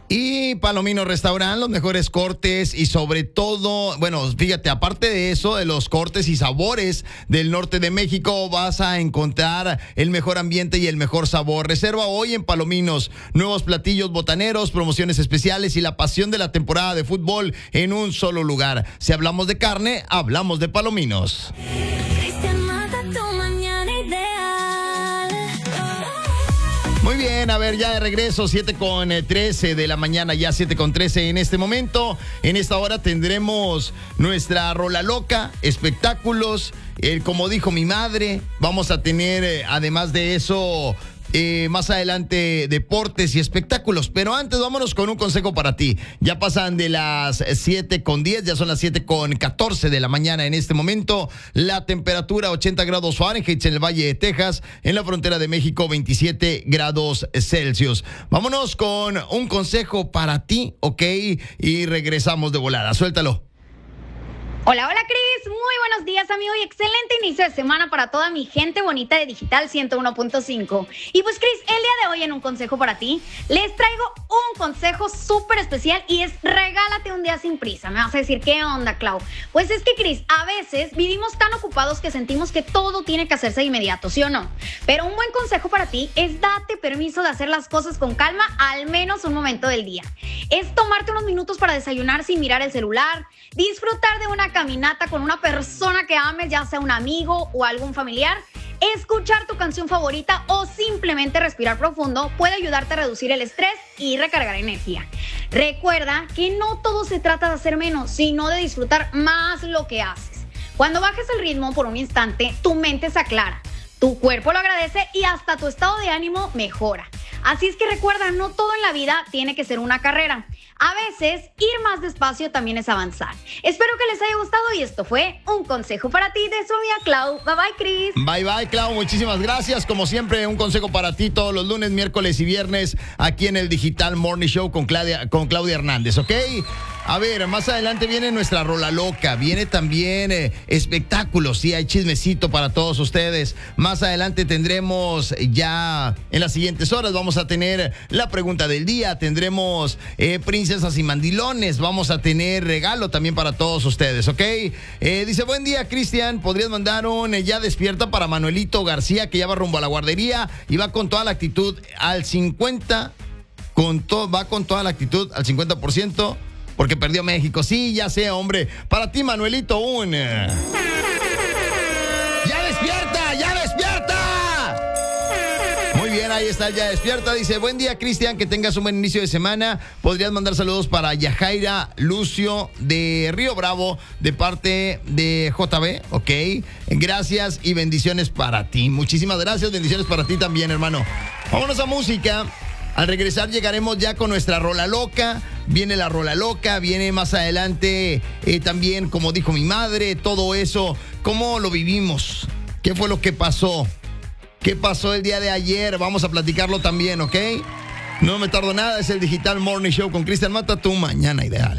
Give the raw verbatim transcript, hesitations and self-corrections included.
Y Palomino Restaurant, los mejores cortes y sobre todo, bueno, fíjate, aparte de eso, de los cortes y sabores del norte de México, vas a encontrar el mejor ambiente y el mejor sabor. Reserva hoy en Palominos, nuevos platillos botaneros, promociones especiales y la pasión de la temporada de fútbol en un solo lugar. Si hablamos de carne, hablamos de Palominos. Muy bien, a ver, ya de regreso, siete con trece de la mañana, ya siete con trece en este momento. En esta hora tendremos nuestra rola loca, espectáculos, el como dijo mi madre. Vamos a tener, eh, además de eso, eh, más adelante, deportes y espectáculos. Pero antes, vámonos con un consejo para ti. Ya pasan de las siete con diez, ya son las siete con catorce de la mañana en este momento. La temperatura ochenta grados Fahrenheit en el Valle de Texas, en la frontera de México veintisiete grados Celsius. Vámonos con un consejo para ti, ¿ok? Y regresamos de volada. Suéltalo. Hola, hola Cris, muy buenos días amigo y excelente inicio de semana para toda mi gente bonita de Digital ciento uno punto cinco. Y pues Cris, el día de hoy en un consejo para ti, les traigo un consejo súper especial y es regálate un día sin prisa. Me vas a decir, ¿qué onda, Clau? Pues es que Cris, a veces vivimos tan ocupados que sentimos que todo tiene que hacerse de inmediato, ¿sí o no? Pero un buen consejo para ti es date permiso de hacer las cosas con calma al menos un momento del día. Es tomarte unos minutos para desayunar sin mirar el celular, disfrutar de una caminata con una persona que ames, ya sea un amigo o algún familiar, escuchar tu canción favorita o simplemente respirar profundo puede ayudarte a reducir el estrés y recargar energía. Recuerda que no todo se trata de hacer menos, sino de disfrutar más lo que haces. Cuando bajes el ritmo por un instante, tu mente se aclara, tu cuerpo lo agradece y hasta tu estado de ánimo mejora. Así es que recuerda, no todo en la vida tiene que ser una carrera. A veces, ir más despacio también es avanzar. Espero que les haya gustado y esto fue un consejo para ti de su amiga Clau. Bye bye, Cris. Bye bye, Clau. Muchísimas gracias. Como siempre, un consejo para ti todos los lunes, miércoles y viernes aquí en el Digital Morning Show con Claudia, con Claudia Hernández, ¿ok? A ver, más adelante viene nuestra rola loca, viene también eh, espectáculos, sí, hay chismecito para todos ustedes. Más adelante tendremos ya en las siguientes horas, vamos a tener la pregunta del día, tendremos eh, princesas y mandilones, vamos a tener regalo también para todos ustedes, ¿ok? Eh, dice, buen día, Cristian, ¿podrías mandar un eh, ya despierta para Manuelito García, que ya va rumbo a la guardería y va con toda la actitud al cincuenta, con to- va con toda la actitud al cincuenta por ciento? Porque perdió México. Sí, ya sé, hombre. Para ti, Manuelito, un... ¡Ya despierta! ¡Ya despierta! Muy bien, ahí está, ya despierta. Dice, buen día, Cristian, que tengas un buen inicio de semana. Podrías mandar saludos para Yajaira Lucio de Río Bravo, de parte de J B, ¿ok? Gracias y bendiciones para ti. Muchísimas gracias, bendiciones para ti también, hermano. Vámonos a música. Al regresar llegaremos ya con nuestra rola loca. Viene la rola loca, viene más adelante eh, también, como dijo mi madre, todo eso. ¿Cómo lo vivimos? ¿Qué fue lo que pasó? ¿Qué pasó el día de ayer? Vamos a platicarlo también, ¿ok? No me tardo nada, es el Digital Morning Show con Cristian Mata, tu mañana ideal.